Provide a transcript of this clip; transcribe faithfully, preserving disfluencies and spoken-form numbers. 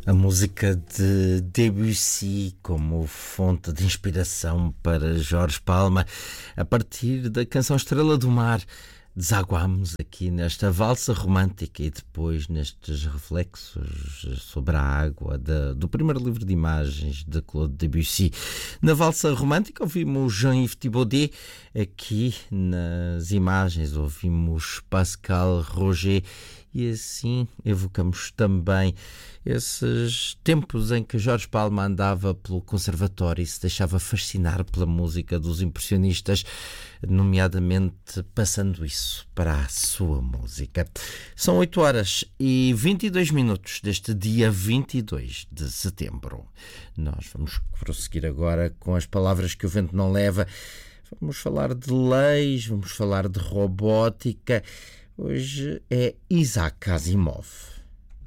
A música de Debussy como fonte de inspiração para Jorge Palma, a partir da canção Estrela do Mar. Desaguámos aqui nesta valsa romântica e depois nestes reflexos sobre a água de, do primeiro livro de imagens de Claude Debussy. Na valsa romântica ouvimos Jean-Yves Thibaudet, aqui nas imagens ouvimos Pascal Roger e assim evocamos também esses tempos em que Jorge Palma andava pelo conservatório e se deixava fascinar pela música dos impressionistas, nomeadamente passando isso para a sua música. São oito horas e vinte e dois minutos deste dia vinte e dois de setembro. Nós vamos prosseguir agora com as palavras que o vento não leva. Vamos falar de leis, vamos falar de robótica. Hoje é Isaac Asimov.